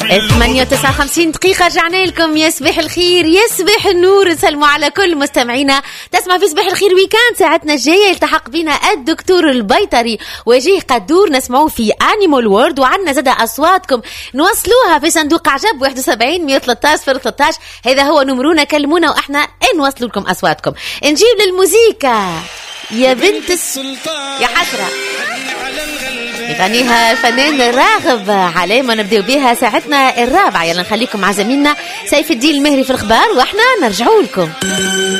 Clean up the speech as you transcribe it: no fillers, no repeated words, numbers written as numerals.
58 دقيقة رجعنا لكم. يا صباح الخير يا صباح النور، نسلموا على كل مستمعينا. تسمع في صباح الخير ويكاند. ساعتنا الجاية يلتحق بنا الدكتور البيطري وجيه قدور، نسمعوه في أنيمال وورد. وعنا زاد أصواتكم نوصلوها في صندوق عجب 71 113 013. هذا هو نمرونا، كلمونا وإحنا نوصلوا لكم أصواتكم. نجيب للموسيقى يا بنت السلطان يا حسرة يغنيها الفنان راغب علامة. نبدأ بها ساعتنا الرابعة. يلا نخليكم مع زميلنا سيف الدين المهري في الأخبار وإحنا نرجعوا لكم.